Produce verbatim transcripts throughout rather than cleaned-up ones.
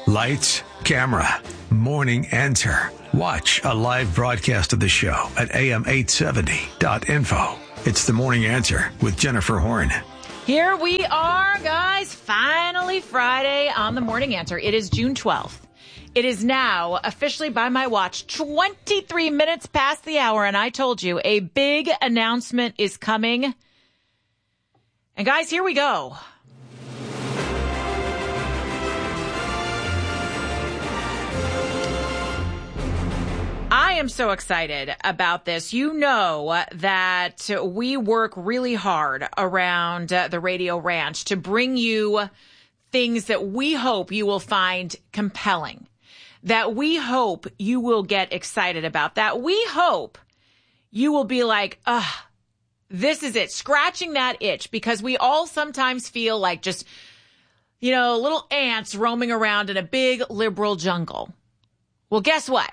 Lights, camera, morning answer. Watch a live broadcast of the show at A M eight seventy dot info. It's the Morning Answer with Jennifer Horn. Here we are, guys. Finally Friday on the Morning Answer. It is June twelfth. It is now officially by my watch twenty-three minutes past the hour, and I told you a big announcement is coming. And guys, here we go. I am so excited about this. You know that we work really hard around uh, the Radio Ranch to bring you things that we hope you will find compelling, that we hope you will get excited about, that we hope you will be like, ugh, this is it, scratching that itch, because we all sometimes feel like just, you know, little ants roaming around in a big liberal jungle. Well, guess what?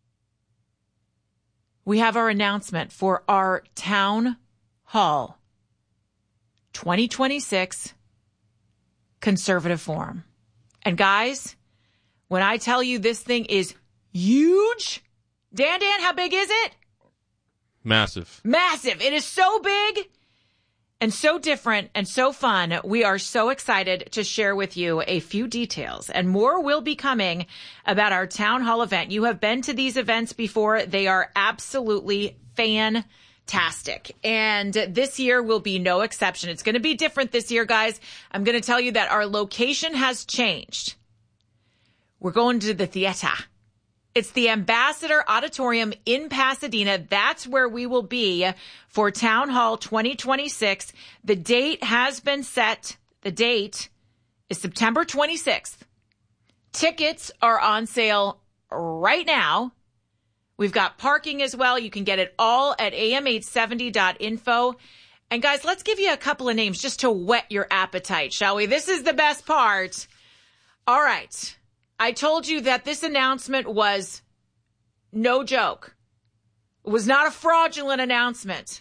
We have our announcement for our Town Hall twenty twenty-six Conservative Forum. And guys, when I tell you this thing is huge, Dan, Dan, how big is it? Massive. Massive. It is so big and so different and so fun. We are so excited to share with you a few details, and more will be coming about our town hall event. You have been to these events before. They are absolutely fantastic. And this year will be no exception. It's going to be different this year, guys. I'm going to tell you that our location has changed. We're going to the theater. It's the Ambassador Auditorium in Pasadena. That's where we will be for Town Hall twenty twenty-six. The date has been set. The date is September twenty-sixth. Tickets are on sale right now. We've got parking as well. You can get it all at A M eight seventy dot info. And guys, let's give you a couple of names just to whet your appetite, shall we? This is the best part. All right. I told you that this announcement was no joke. It was not a fraudulent announcement.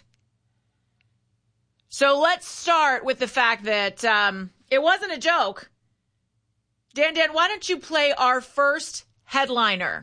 So let's start with the fact that um, it wasn't a joke. Dan, Dan, why don't you play our first headliner?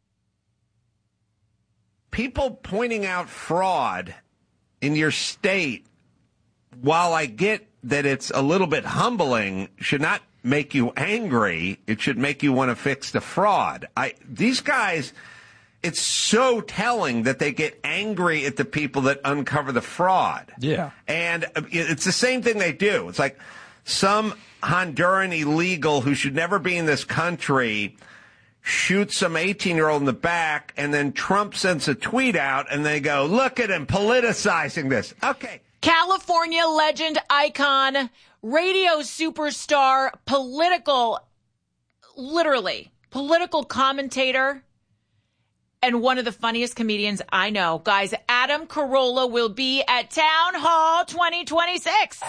People pointing out fraud in your state, while I get that it's a little bit humbling, should not make you angry. It should make you want to fix the fraud. I these guys, it's so telling that they get angry at the people that uncover the fraud. Yeah. And it's the same thing they do. It's like some Honduran illegal who should never be in this country shoots some eighteen-year-old in the back, and then Trump sends a tweet out, and they go, look at him politicizing this. Okay. California legend, icon, radio superstar, political, literally, political commentator, and one of the funniest comedians I know. Guys, Adam Carolla will be at Town Hall twenty twenty-six.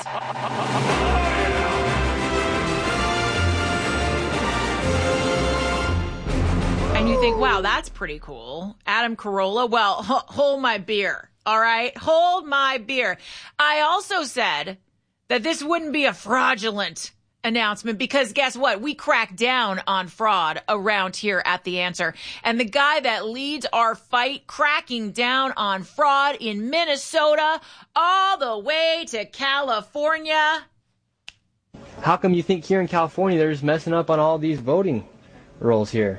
And you think, wow, that's pretty cool. Adam Carolla, well, h- hold my beer. All right, hold my beer. I also said that this wouldn't be a fraudulent announcement because guess what? We crack down on fraud around here at The Answer. And the guy that leads our fight cracking down on fraud in Minnesota all the way to California. How come you think here in California they're just messing up on all these voting rolls here?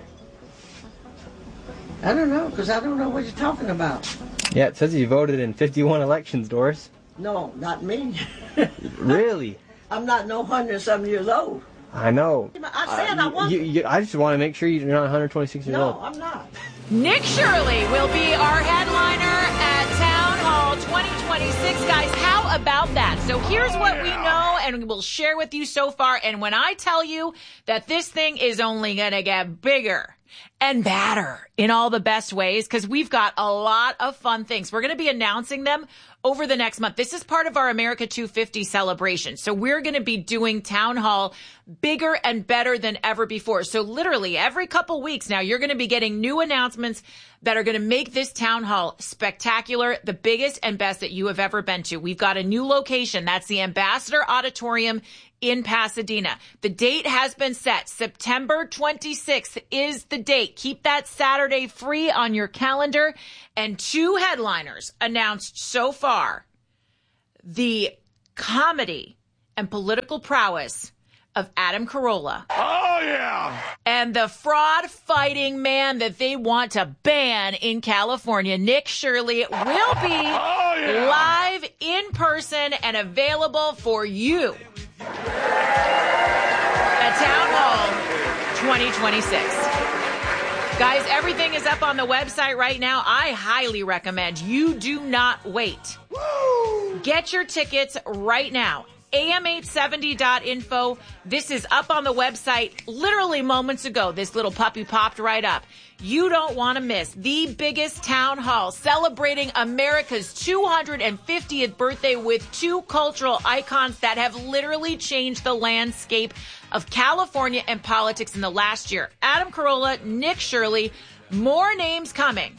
I don't know, because I don't know what you're talking about. Yeah, it says you voted in fifty-one elections, Doris. No, not me. Really? I'm not no hundred-something years old. I know. I said uh, I wasn't. You, you, I just want to make sure you're not one hundred twenty-six years no, old. No, I'm not. Nick Shirley will be our headliner at Town Hall twenty twenty-six. Guys, how about that? So here's what we know and we'll share with you so far. And when I tell you that this thing is only going to get bigger and badder in all the best ways, because we've got a lot of fun things. We're going to be announcing them over the next month. This is part of our America two fifty celebration. So we're going to be doing Town Hall bigger and better than ever before. So literally every couple weeks now, you're going to be getting new announcements that are going to make this Town Hall spectacular, the biggest and best that you have ever been to. We've got a new location. That's the Ambassador Auditorium in Pasadena. The date has been set. September twenty-sixth is the date. Keep that Saturday free on your calendar. And two headliners announced so far: the comedy and political prowess of Adam Carolla. Oh, yeah. And the fraud-fighting man that they want to ban in California, Nick Shirley, will be Oh, yeah. live in person and available for you at Town Hall twenty twenty-six. Guys, everything is up on the website right now. I highly recommend you do not wait. Woo! Get your tickets right now. A M eight seventy dot info. This is up on the website literally moments ago. This little puppy popped right up. You don't want to miss the biggest town hall celebrating America's two hundred fiftieth birthday with two cultural icons that have literally changed the landscape of California and politics in the last year. Adam Carolla, Nick Shirley, more names coming.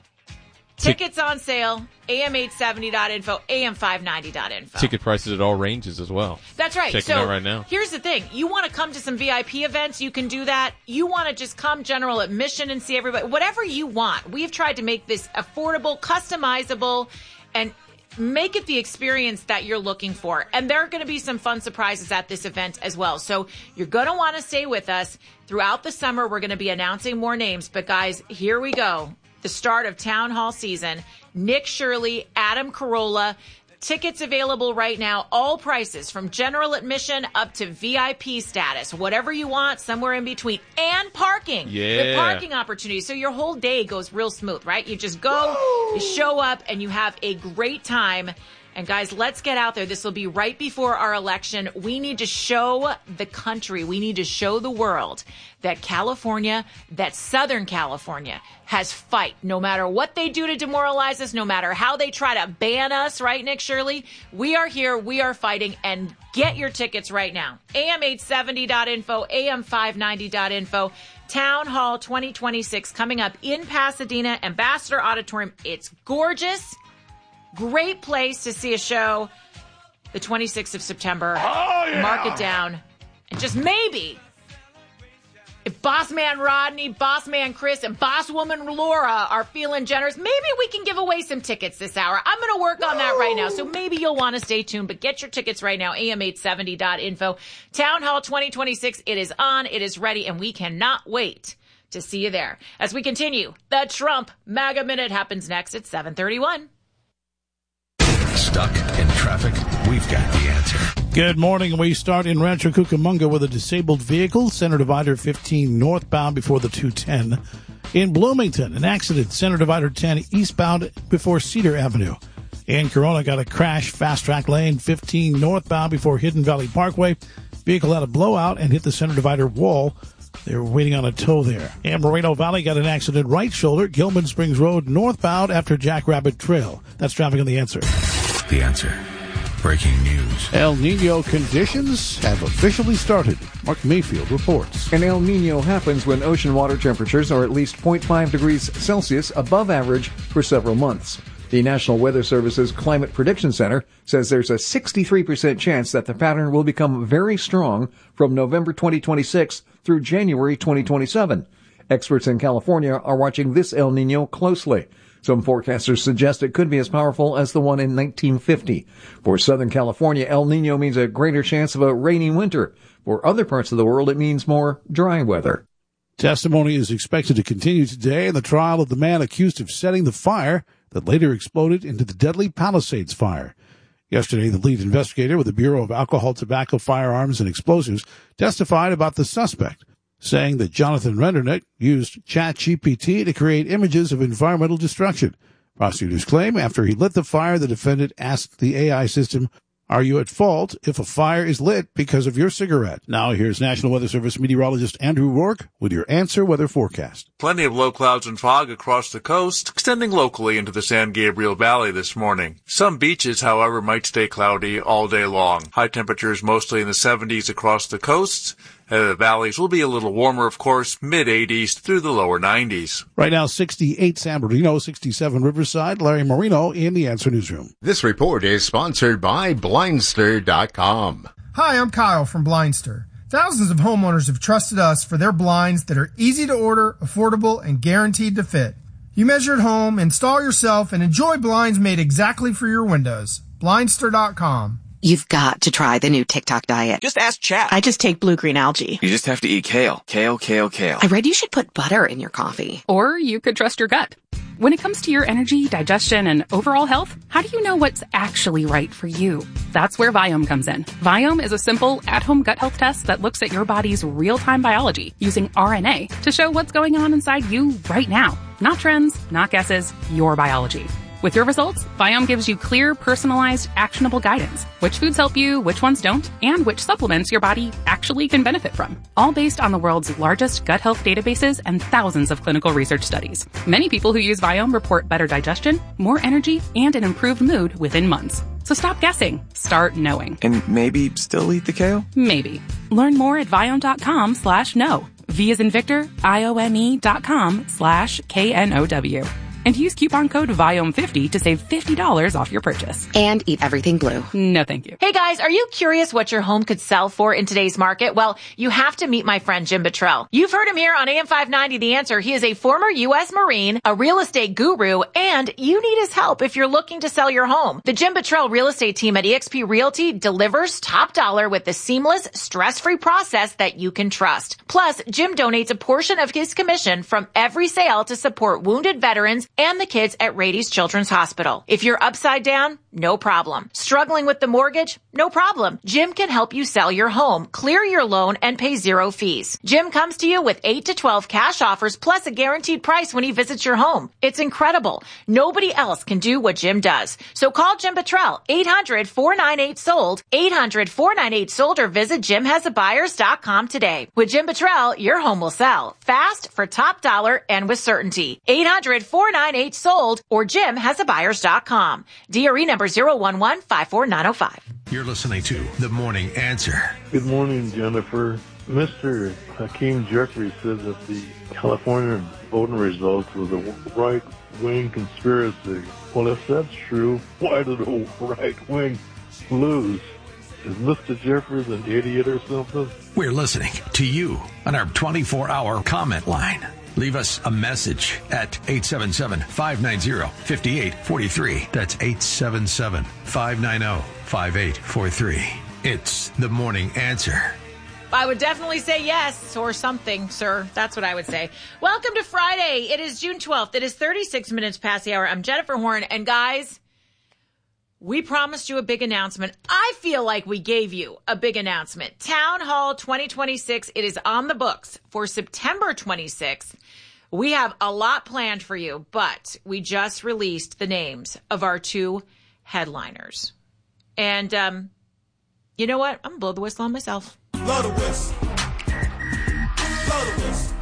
Tickets on sale, A M eight seventy dot info, A M five ninety dot info. Ticket prices at all ranges as well. That's right. Checking so out right now. Here's the thing. You want to come to some V I P events, you can do that. You want to just come general admission and see everybody. Whatever you want. We've tried to make this affordable, customizable, and make it the experience that you're looking for. And there are going to be some fun surprises at this event as well. So you're going to want to stay with us throughout the summer. We're going to be announcing more names. But guys, here we go. The start of town hall season. Nick Shirley, Adam Carolla. Tickets available right now. All prices from general admission up to V I P status. Whatever you want, somewhere in between. And parking. Yeah. The parking opportunity. So your whole day goes real smooth, right? You just go, Woo! You show up, and you have a great time. And guys, let's get out there. This will be right before our election. We need to show the country, we need to show the world that California, that Southern California, has fight. No matter what they do to demoralize us, no matter how they try to ban us, right, Nick Shirley? We are here, we are fighting, and get your tickets right now. A M eight seventy dot info, A M five ninety dot info. Town Hall twenty twenty-six coming up in Pasadena, Ambassador Auditorium. It's gorgeous. Great place to see a show the twenty-sixth of September. Oh, yeah. Mark it down. And just maybe, if Boss Man Rodney, Boss Man Chris, and Boss Woman Laura are feeling generous, maybe we can give away some tickets this hour. I'm going to work on that right now, so maybe you'll want to stay tuned. But get your tickets right now, A M eight seventy dot info. Town Hall twenty twenty-six, it is on, it is ready, and we cannot wait to see you there. As we continue, the Trump MAGA Minute happens next at seven thirty-one. Stuck in traffic? We've got the answer. Good morning. We start in Rancho Cucamonga with a disabled vehicle, Center Divider fifteen northbound before the two ten. In Bloomington, an accident, Center Divider ten eastbound before Cedar Avenue. In Corona, got a crash, fast track lane fifteen northbound before Hidden Valley Parkway. Vehicle had a blowout and hit the Center Divider wall. They were waiting on a tow there. In Moreno Valley, got an accident right shoulder, Gilman Springs Road northbound after Jackrabbit Trail. That's traffic on The Answer. The Answer. Breaking news. El Nino conditions have officially started. Mark Mayfield reports. An El Nino happens when ocean water temperatures are at least zero point five degrees Celsius above average for several months. The National Weather Service's Climate Prediction Center says there's a sixty-three percent chance that the pattern will become very strong from November twenty twenty-six through January twenty twenty-seven. Experts in California are watching this El Nino closely. Some forecasters suggest it could be as powerful as the one in nineteen fifty. For Southern California, El Nino means a greater chance of a rainy winter. For other parts of the world, it means more dry weather. Testimony is expected to continue today in the trial of the man accused of setting the fire that later exploded into the deadly Palisades fire. Yesterday, the lead investigator with the Bureau of Alcohol, Tobacco, Firearms, and Explosives testified about the suspect, saying that Jonathan Rendernick used ChatGPT to create images of environmental destruction. Prosecutors claim after he lit the fire, the defendant asked the A I system, "Are you at fault if a fire is lit because of your cigarette?" Now here's National Weather Service meteorologist Andrew Rourke with your Answer Weather forecast. Plenty of low clouds and fog across the coast, extending locally into the San Gabriel Valley this morning. Some beaches, however, might stay cloudy all day long. High temperatures mostly in the seventies across the coasts. Uh, the valleys will be a little warmer, of course, mid-eighties through the lower nineties. Right now, sixty-eight San Bernardino, sixty-seven Riverside. Larry Marino in the Answer Newsroom. This report is sponsored by Blindster dot com. Hi, I'm Kyle from Blindster. Thousands of homeowners have trusted us for their blinds that are easy to order, affordable, and guaranteed to fit. You measure at home, install yourself, and enjoy blinds made exactly for your windows. Blindster dot com. You've got to try the new TikTok diet. Just ask Chat. I just take blue-green algae. You just have to eat kale. Kale, kale, kale. I read you should put butter in your coffee. Or you could trust your gut. When it comes to your energy, digestion, and overall health, how do you know what's actually right for you? That's where Viome comes in. Viome is a simple, at-home gut health test that looks at your body's real-time biology using R N A to show what's going on inside you right now. Not trends, not guesses, your biology. With your results, Viome gives you clear, personalized, actionable guidance. Which foods help you, which ones don't, and which supplements your body actually can benefit from. All based on the world's largest gut health databases and thousands of clinical research studies. Many people who use Viome report better digestion, more energy, and an improved mood within months. So stop guessing. Start knowing. And maybe still eat the kale? Maybe. Learn more at Viome.com slash know. V as in Victor, I O M E dot com slash K N O W. And use coupon code Viome fifty to save fifty dollars off your purchase. And eat everything blue. No, thank you. Hey guys, are you curious what your home could sell for in today's market? Well, you have to meet my friend Jim Buttrell. You've heard him here on A M five ninety The Answer. He is a former U S Marine, a real estate guru, and you need his help if you're looking to sell your home. The Jim Buttrell real estate team at eXp Realty delivers top dollar with the seamless, stress-free process that you can trust. Plus, Jim donates a portion of his commission from every sale to support wounded veterans and the kids at Rady's Children's Hospital. If you're upside down, no problem. Struggling with the mortgage? No problem. Jim can help you sell your home, clear your loan, and pay zero fees. Jim comes to you with eight to twelve cash offers plus a guaranteed price when he visits your home. It's incredible. Nobody else can do what Jim does. So call Jim Buttrell, eight hundred, four nine eight, sold, eight hundred, four nine eight, sold, or visit Jim Has A Buyers dot com today. With Jim Buttrell, your home will sell fast, for top dollar, and with certainty. eight hundred, four nine eight, sold, or Jim Has A Buyers dot com. D R E number zero one one five four nine zero five. You're listening to The Morning Answer. Good morning, Jennifer. Mister Hakeem Jeffries said that the California voting results was a right-wing conspiracy. Well, if that's true, why did the right wing lose? Is Mister Jeffries an idiot or something? We're listening to you on our twenty-four hour comment line. Leave us a message at eight seven seven, five nine zero, five eight four three. That's eight seven seven, five nine zero, five eight four three. It's The Morning Answer. I would definitely say yes or something, sir. That's what I would say. Welcome to Friday. It is June twelfth. It is thirty-six minutes past the hour. I'm Jennifer Horn. And guys, we promised you a big announcement. I feel like we gave you a big announcement. Town Hall twenty twenty-six. It is on the books for September twenty-sixth. We have a lot planned for you, but we just released the names of our two headliners. And um, you know what? I'm going to blow the whistle on myself. Blow the whistle. Blow the whistle.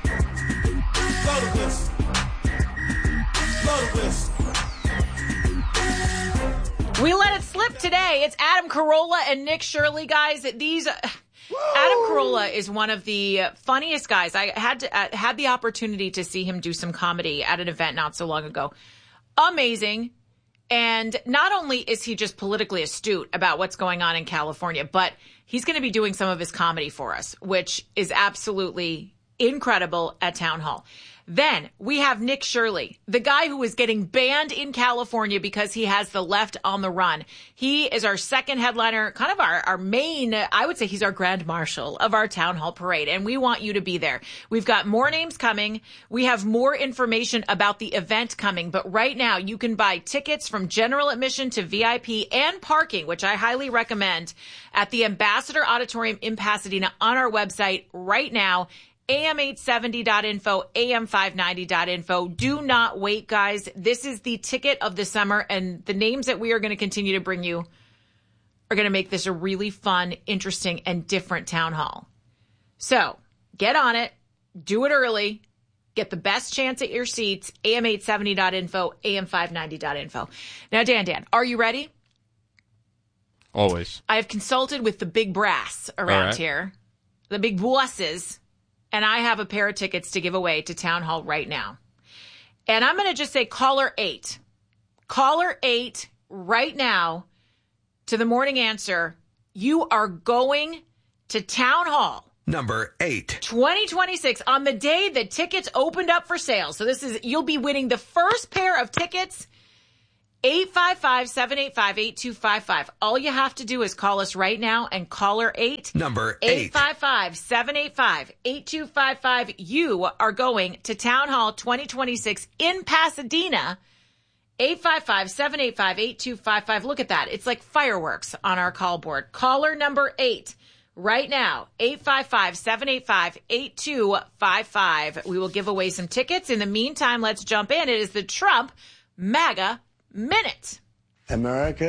Blow the whistle. Blow the whistle. We let it slip today. It's Adam Carolla and Nick Shirley, guys. These... Adam Carolla is one of the funniest guys. I had to, uh, had the opportunity to see him do some comedy at an event not so long ago. Amazing. And not only is he just politically astute about what's going on in California, but he's going to be doing some of his comedy for us, which is absolutely incredible at Town Hall. Then we have Nick Shirley, the guy who is getting banned in California because he has the left on the run. He is our second headliner, kind of our, our main, I would say he's our grand marshal of our Town Hall parade, and we want you to be there. We've got more names coming. We have more information about the event coming, but right now you can buy tickets from general admission to V I P and parking, which I highly recommend, at the Ambassador Auditorium in Pasadena on our website right now. A M eight seventy dot info, A M five ninety dot info. Do not wait, guys. This is the ticket of the summer, and the names that we are going to continue to bring you are going to make this a really fun, interesting, and different town hall. So get on it. Do it early. Get the best chance at your seats. A M eight seventy dot info, A M five ninety dot info. Now, Dan, Dan, are you ready? Always. I have consulted with the big brass around right. here, the big bosses. And I have a pair of tickets to give away to Town Hall right now. And I'm going to just say caller eight. Caller eight right now to the Morning Answer. You are going to Town Hall. Number eight. twenty twenty-six, on the day that tickets opened up for sale. So this is, you'll be winning the first pair of tickets. eight five five, seven eight five, eight two five five. All you have to do is call us right now and caller eight. Number eight. eight five five, seven eight five, eight two five five. You are going to Town Hall twenty twenty-six in Pasadena. eight five five, seven eight five, eight two five five. Look at that. It's like fireworks on our call board. Caller number eight. Right now, eight five five, seven eight five, eight two five five. We will give away some tickets. In the meantime, let's jump in. It is the Trump MAGA Minute. America